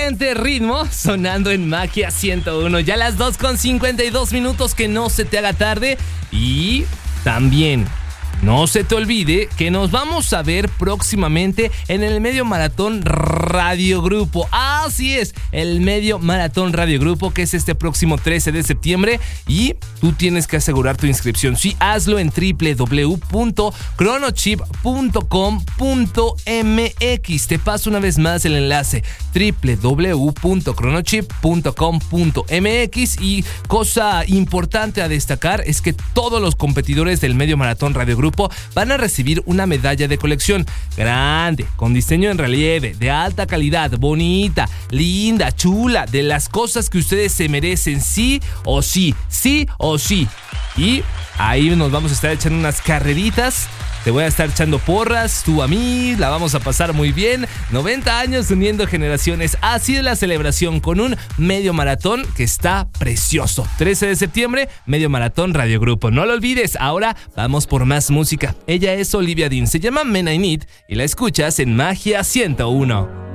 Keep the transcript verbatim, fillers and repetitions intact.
excelente ritmo sonando en Magia ciento uno. Ya las dos con cincuenta y dos minutos, que no se te haga tarde. Y también no se te olvide que nos vamos a ver próximamente en el Medio Maratón Radio Grupo. Así es, el Medio Maratón Radio Grupo, que es este próximo trece de septiembre. Y tú tienes que asegurar tu inscripción. Sí, hazlo en doble u doble u doble u punto cronochip punto com punto m x. Te paso una vez más el enlace: doble u doble u doble u punto cronochip punto com punto m x. Y cosa importante a destacar es que todos los competidores del Medio Maratón Radio Grupo van a recibir una medalla de colección grande, con diseño en relieve, de alta calidad, bonita, linda, chula, de las cosas que ustedes se merecen, sí o sí, sí o sí. Y ahí nos vamos a estar echando unas carreritas. Te voy a estar echando porras, tú a mí, la vamos a pasar muy bien. noventa años uniendo generaciones. Así es la celebración, con un medio maratón que está precioso. trece de septiembre, Medio Maratón Radio Grupo. No lo olvides. Ahora vamos por más música. Ella es Olivia Dean, se llama Men I Need y la escuchas en Magia ciento uno.